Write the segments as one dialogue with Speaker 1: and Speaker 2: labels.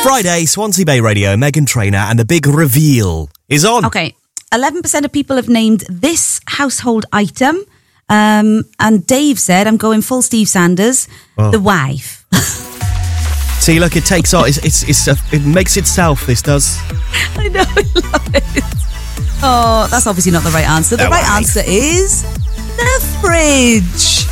Speaker 1: Friday, Swansea Bay Radio, Meghan Trainor, and the big reveal is on.
Speaker 2: Okay, 11% of people have named this household item. And Dave said, I'm going full Steve Sanders, the wife.
Speaker 1: See, look, it takes on. It makes itself, this does.
Speaker 2: I know, I love it. Oh, that's obviously not the right answer. The right answer is the fridge.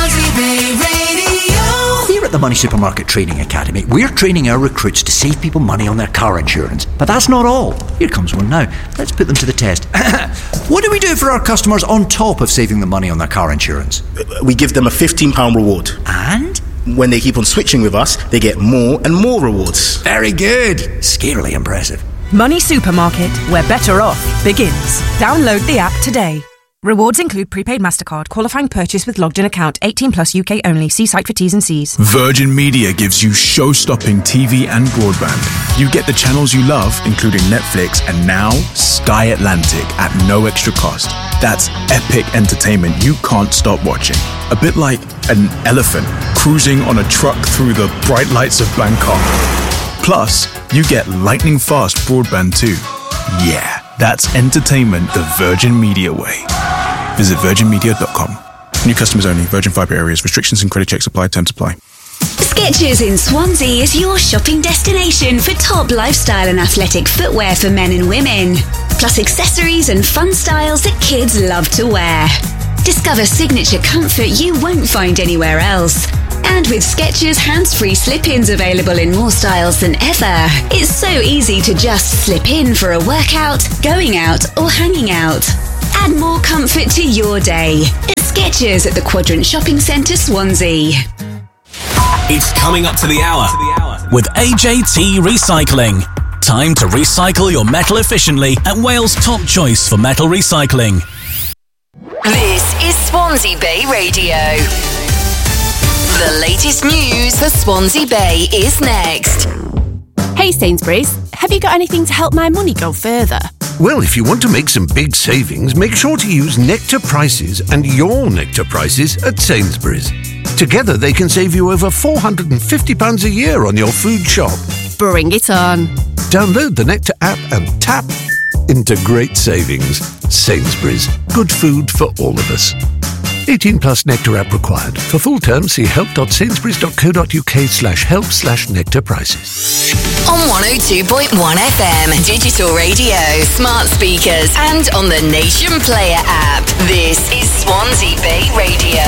Speaker 3: Here at the Money Supermarket Training Academy, we're training our recruits to save people money on their car insurance. But that's not all. Here comes one now. Let's put them to the test. What do we do for our customers on top of saving them money on their car insurance?
Speaker 4: We give them a £15 reward.
Speaker 3: And?
Speaker 4: When they keep on switching with us, they get more and more rewards.
Speaker 3: Very good. Scarily impressive.
Speaker 5: Money Supermarket, where better off begins. Download the app today. Rewards include prepaid MasterCard, qualifying purchase with logged-in account, 18 plus UK only. See site for T's and C's.
Speaker 6: Virgin Media gives you show-stopping TV and broadband. You get the channels you love, including Netflix and now Sky Atlantic at no extra cost. That's epic entertainment you can't stop watching. A bit like an elephant cruising on a truck through the bright lights of Bangkok. Plus, you get lightning-fast broadband too. Yeah, that's entertainment the Virgin Media way. Visit virginmedia.com. New customers only. Virgin Fibre areas. Restrictions and credit checks apply. Terms apply.
Speaker 7: Skechers in Swansea is your shopping destination for top lifestyle and athletic footwear for men and women. Plus accessories and fun styles that kids love to wear. Discover signature comfort you won't find anywhere else. And with Skechers hands-free slip-ins available in more styles than ever, it's so easy to just slip in for a workout, going out or hanging out. Add more comfort to your day at Skechers at the Quadrant Shopping Centre, Swansea.
Speaker 8: It's coming up to the hour with AJT Recycling. Time to recycle your metal efficiently at Wales' top choice for metal recycling.
Speaker 9: This is Swansea Bay Radio. The latest news for Swansea Bay is next.
Speaker 10: Hey Sainsbury's, have you got anything to help my money go further?
Speaker 11: Well, if you want to make some big savings, make sure to use Nectar Prices and your Nectar Prices at Sainsbury's. Together, they can save you over £450 a year on your food shop.
Speaker 10: Bring it on.
Speaker 11: Download the Nectar app and tap into great savings. Sainsbury's. Good food for all of us. 18 plus Nectar app required. For full terms, see help.sainsburys.co.uk/help/Nectar prices.
Speaker 9: On 102.1 FM, digital radio, smart speakers, and on the Nation Player app. This is Swansea Bay Radio.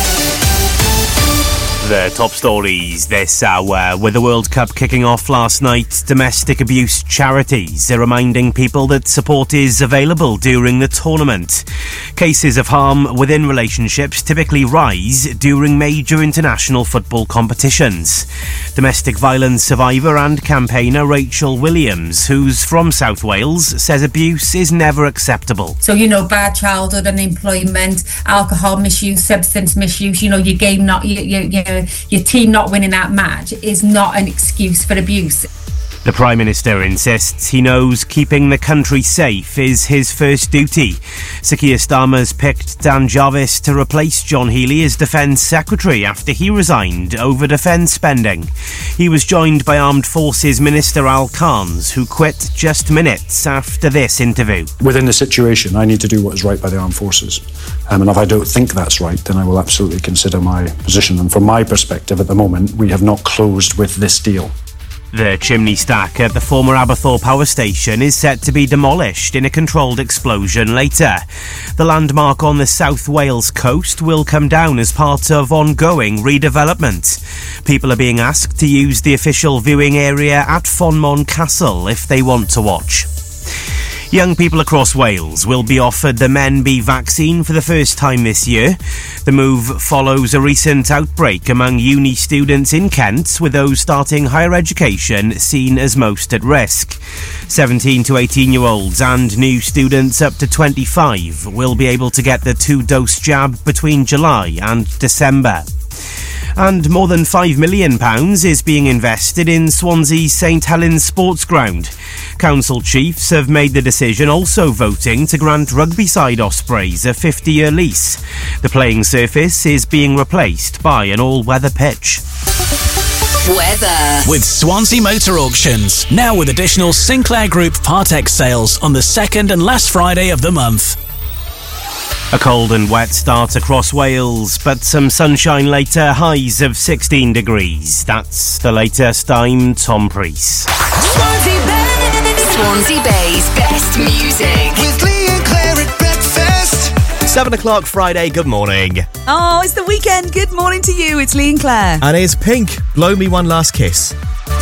Speaker 12: The top stories this hour. With the World Cup kicking off last night, domestic abuse charities are reminding people that support is available during the tournament. Cases of harm within relationships typically rise during major international football competitions. Domestic violence survivor and campaigner Rachel Williams, who's from South Wales, says abuse is never acceptable.
Speaker 13: So, bad childhood, unemployment, alcohol misuse, substance misuse, your game not, your team not winning that match is not an excuse for abuse.
Speaker 12: The Prime Minister insists he knows keeping the country safe is his first duty. Sir Keir Starmer's picked Dan Jarvis to replace John Healey as Defence Secretary after he resigned over defence spending. He was joined by Armed Forces Minister Al Carnes, who quit just minutes after this interview.
Speaker 14: Within the situation, I need to do what is right by the armed forces. And if I don't think that's right, then I will absolutely consider my position. And from my perspective at the moment, we have not closed with this deal.
Speaker 12: The chimney stack at the former Aberthaw power station is set to be demolished in a controlled explosion later. The landmark on the South Wales coast will come down as part of ongoing redevelopment. People are being asked to use the official viewing area at Fonmon Castle if they want to watch. Young people across Wales will be offered the MenB vaccine for the first time this year. The move follows a recent outbreak among uni students in Kent, with those starting higher education seen as most at risk. 17 to 18-year-olds and new students up to 25 will be able to get the 2-dose jab between July and December. And more than £5 million is being invested in Swansea's St Helens Sports Ground. Council chiefs have made the decision, also voting to grant rugby side Ospreys a 50-year lease. The playing surface is being replaced by an all-weather pitch.
Speaker 9: Weather.
Speaker 8: With Swansea Motor Auctions, now with additional Sinclair Group Part-X sales on the second and last Friday of the month.
Speaker 12: A cold and wet start across Wales, but some sunshine later, highs of 16 degrees. That's the latest. I'm Tom Priest.
Speaker 9: Swansea Bay's best music.
Speaker 15: With Lee and Claire at breakfast.
Speaker 1: 7 o'clock Friday, good morning.
Speaker 2: Oh, it's the weekend. Good morning to you. It's Lee and Claire.
Speaker 1: And here's Pink, Blow Me One Last Kiss.